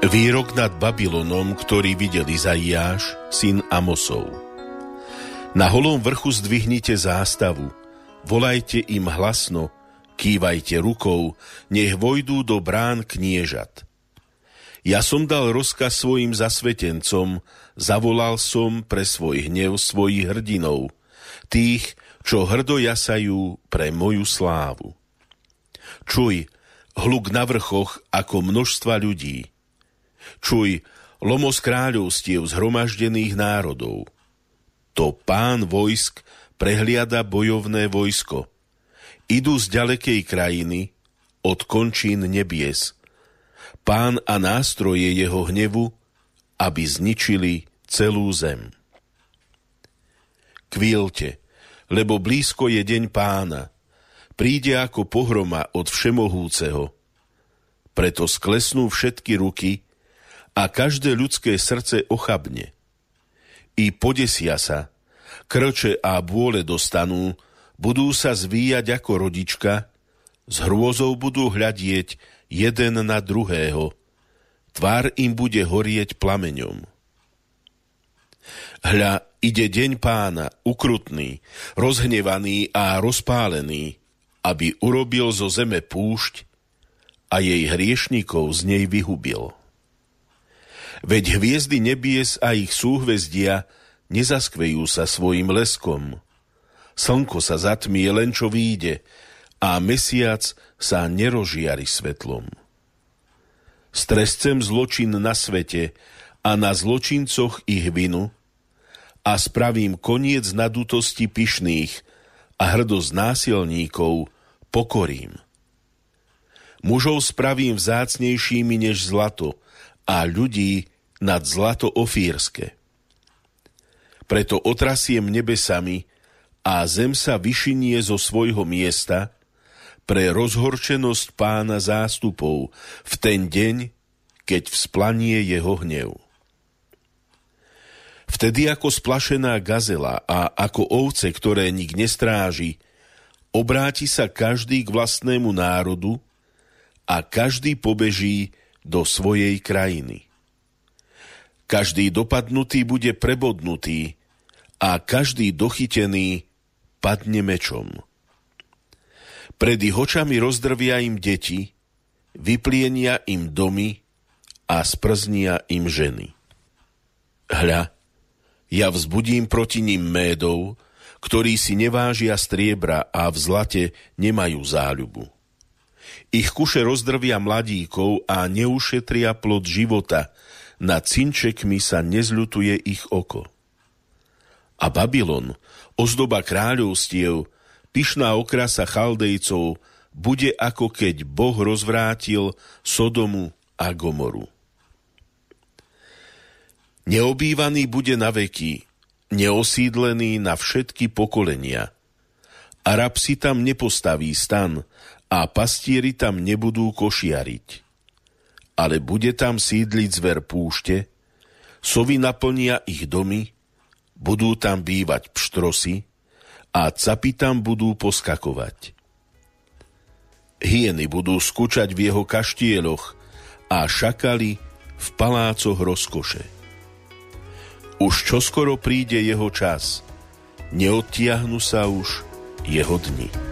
Výrok nad Babylonom, ktorý videl Izaiáš, syn Amosov. Na holom vrchu zdvihnite zástavu, volajte im hlasno, kývajte rukou, nech vojdú do brán kniežat. Ja som dal rozkaz svojim zasvetencom, zavolal som pre svoj hnev svojich hrdinov, tých, čo hrdo jasajú pre moju slávu. Čuj, hluk na vrchoch ako množstva ľudí. Čuj, lomos kráľovstiev zhromaždených národov. To Pán vojsk prehliada bojovné vojsko. Idú z ďalekej krajiny, od končín nebies. Pán a nástroje jeho hnevu, aby zničili celú zem. Kvílte, lebo blízko je deň Pána. Príde ako pohroma od Všemohúceho. Preto sklesnú všetky ruky a každé ľudské srdce ochabne. I podesia sa, krče a bôle dostanú, budú sa zvíjať ako rodička, s hrôzou budú hľadieť jeden na druhého, tvár im bude horieť plameňom. Hľa, ide deň Pána, ukrutný, rozhnevaný a rozpálený, aby urobil zo zeme púšť a jej hriešnikov z nej vyhubil. Veď hviezdy nebies a ich súhvezdia nezaskvejú sa svojim leskom. Slnko sa zatmie len čo vyjde a mesiac sa nerožiari svetlom. Strescem zločin na svete a na zločincoch ich vinu a spravím koniec nadutosti pyšných a hrdosť násilníkov pokorím. Mužov spravím vzácnejšími než zlato a ľudí nad zlato ofírske. Preto otrasiem nebesami a zem sa vyšinie zo svojho miesta pre rozhorčenosť Pána zástupov v ten deň, keď vzplanie jeho hnev. Vtedy ako splašená gazela a ako ovce, ktoré nik nestráži, obráti sa každý k vlastnému národu a každý pobeží do svojej krajiny. Každý dopadnutý bude prebodnutý a každý dochytený padne mečom. Pred ich očami rozdrvia im deti, vyplienia im domy a sprznia im ženy. Hľa, ja vzbudím proti nim Médov, ktorí si nevážia striebra a v zlate nemajú záľubu. Ich kuše rozdrvia mladíkov a neušetria plod života, nad cinčekmi sa nezľutuje ich oko. A Babylon, ozdoba kráľovstiev, pyšná okrasa Chaldejcov, bude ako keď Boh rozvrátil Sodomu a Gomoru. Neobývaný bude na veky, neosídlený na všetky pokolenia. Arab si tam nepostaví stan a pastieri tam nebudú košiariť. Ale bude tam sídliť zver púšte, sovy naplnia ich domy, budú tam bývať pštrosy a capy tam budú poskakovať. Hyeny budú skúčať v jeho kaštieľoch a šakali v palácoch rozkoše. Už čoskoro príde jeho čas, neodtiahnu sa už jeho dni.